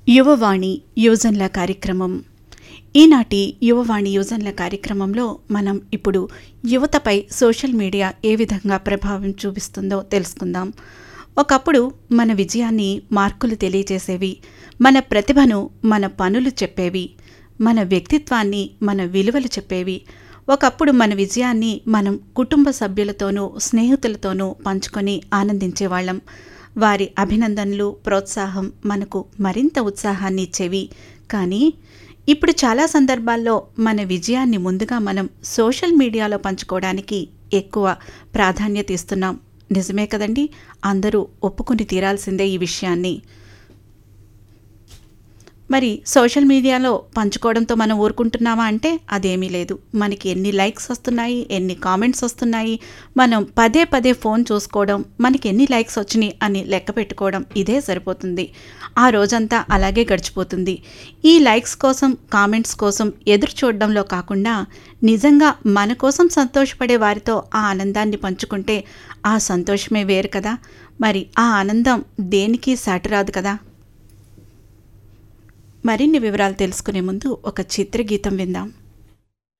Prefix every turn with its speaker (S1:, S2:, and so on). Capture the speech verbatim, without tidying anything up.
S1: యువవాణి యువజనుల కార్యక్రమం. ఈనాటి యువవాణి యువజనుల కార్యక్రమంలో మనం ఇప్పుడు యువతపై సోషల్ మీడియా ఏ విధంగా ప్రభావం చూపిస్తుందో తెలుసుకుందాం. ఒకప్పుడు మన విజయాన్ని మార్కులు తెలియజేసేవి, మన ప్రతిభను మన పనులు చెప్పేవి, మన వ్యక్తిత్వాన్ని మన విలువలు చెప్పేవి. ఒకప్పుడు మన విజయాన్ని మనం కుటుంబ సభ్యులతోనూ స్నేహితులతోనూ పంచుకొని ఆనందించేవాళ్ళం. వారి అభినందనలు, ప్రోత్సాహం మనకు మరింత ఉత్సాహాన్ని ఇచ్చేవి. కానీ ఇప్పుడు చాలా సందర్భాల్లో మన విజయాన్ని ముందుగా మనం సోషల్ మీడియాలో పంచుకోవడానికి ఎక్కువ ప్రాధాన్యత ఇస్తున్నాం. నిజమే కదండి, అందరూ ఒప్పుకుని తీరాల్సిందే ఈ విషయాన్ని. మరి సోషల్ మీడియాలో పంచుకోవడంతో మనం ఊరుకుంటున్నామా అంటే అదేమీ లేదు. మనకి ఎన్ని లైక్స్ వస్తున్నాయి, ఎన్ని కామెంట్స్ వస్తున్నాయి, మనం పదే పదే ఫోన్ చూసుకోవడం, మనకి ఎన్ని లైక్స్ వచ్చినాయి అని లెక్క పెట్టుకోవడం, ఇదే సరిపోతుంది. ఆ రోజంతా అలాగే గడిచిపోతుంది. ఈ లైక్స్ కోసం, కామెంట్స్ కోసం ఎదురు చూడడంలో కాకుండా నిజంగా మన కోసం సంతోషపడే వారితో ఆ ఆనందాన్ని పంచుకుంటే ఆ సంతోషమే వేరు కదా. మరి ఆ ఆనందం దేనికి సాటిరాదు కదా. మరిన్ని వివరాలు తెలుసుకునే ముందు ఒక చిత్రగీతం విందాం.